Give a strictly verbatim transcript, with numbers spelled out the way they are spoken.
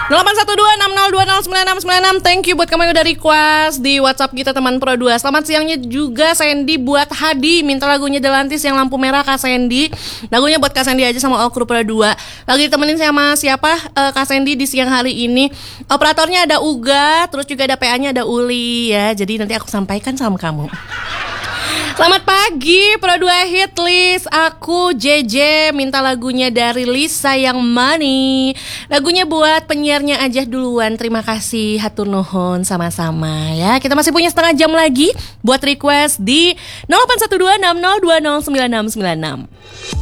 nol delapan satu dua enam nol dua nol sembilan enam sembilan enam. Thank you buat kamu yang udah request di WhatsApp kita teman Pro dua. Selamat siangnya juga Sandy buat Hadi, minta lagunya Delantis yang lampu merah Kak Sandy. Lagunya buat Kak Sandy aja sama all kru Pro dua. Lagi ditemenin sama siapa uh, Kak Sandy di siang hari ini. Operatornya ada Uga, terus juga ada P A-nya ada Uli ya. Jadi nanti aku sampaikan sama kamu. Selamat pagi Pro dua Hit List. Aku J J minta lagunya dari Lisa yang Money. Lagunya buat penyiarnya aja duluan. Terima kasih, hatur nuhun, sama-sama ya. Kita masih punya setengah jam lagi buat request di nol delapan satu dua enam nol dua nol sembilan enam sembilan enam.